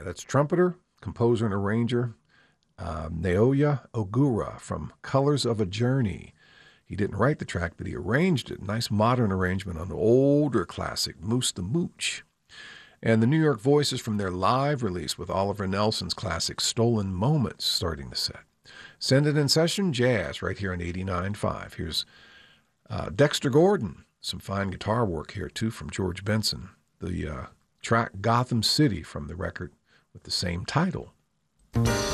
Yeah, that's trumpeter, composer, and arranger Naoya Ogura from Colors of a Journey. He didn't write the track, but he arranged it. Nice modern arrangement on the older classic, Moose the Mooch. And the New York Voices from their live release with Oliver Nelson's classic Stolen Moments starting the set. Send it in session jazz right here on 89.5. Here's Dexter Gordon. Some fine guitar work here, too, from George Benson. The track Gotham City from the record with the same title.